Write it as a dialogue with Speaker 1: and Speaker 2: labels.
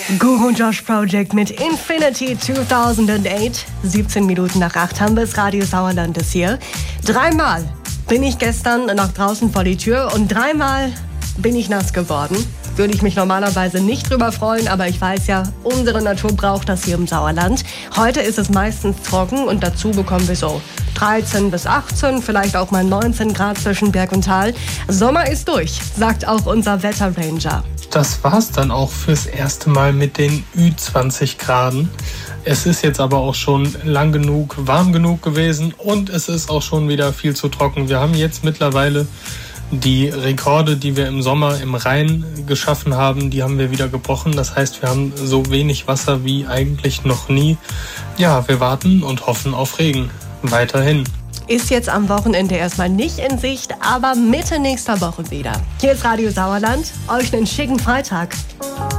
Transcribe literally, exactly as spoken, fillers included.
Speaker 1: Guru Josh Project mit Infinity zweitausendacht. siebzehn Minuten nach acht haben wir es. Radio Sauerland ist hier. Dreimal bin ich gestern nach draußen vor die Tür und dreimal bin ich nass geworden. Würde ich mich normalerweise nicht drüber freuen, aber ich weiß ja, unsere Natur braucht das hier im Sauerland. Heute ist es meistens trocken und dazu bekommen wir so dreizehn bis achtzehn, vielleicht auch mal neunzehn Grad zwischen Berg und Tal. Sommer ist durch, sagt auch unser Wetterranger.
Speaker 2: Das war's dann auch fürs erste Mal mit den Ü zwanzig Graden. Es ist jetzt aber auch schon lang genug, warm genug gewesen und es ist auch schon wieder viel zu trocken. Wir haben jetzt mittlerweile die Rekorde, die wir im Sommer im Rhein geschaffen haben, die haben wir wieder gebrochen. Das heißt, wir haben so wenig Wasser wie eigentlich noch nie. Ja, wir warten und hoffen auf Regen. Weiterhin.
Speaker 1: Ist jetzt am Wochenende erstmal nicht in Sicht, aber Mitte nächster Woche wieder. Hier ist Radio Sauerland. Euch einen schicken Freitag.